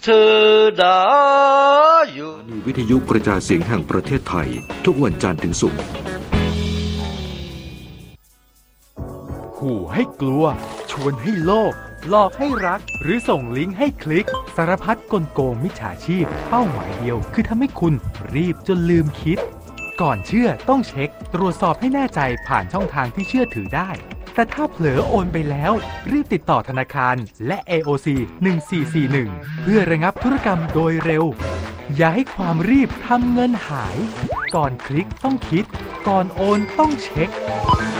เธอได้อยู่วิทยุกระจายเสียงแห่งประเทศไทยทุกวันจันทร์ถึงศุกร์ขู่ให้กลัวชวนให้โลภหลอกให้รักหรือส่งลิงก์ให้คลิกสารพัดกลโกงมิจฉาชีพเป้าหมายเดียวคือทำให้คุณรีบจนลืมคิดก่อนเชื่อต้องเช็คตรวจสอบให้แน่ใจผ่านช่องทางที่เชื่อถือได้แต่ถ้าเผลอโอนไปแล้วรีบติดต่อธนาคารและ AOC 1441เพื่อระงับธุรกรรมโดยเร็วอย่าให้ความรีบทำเงินหายก่อนคลิกต้องคิดก่อนโอนต้องเช็ค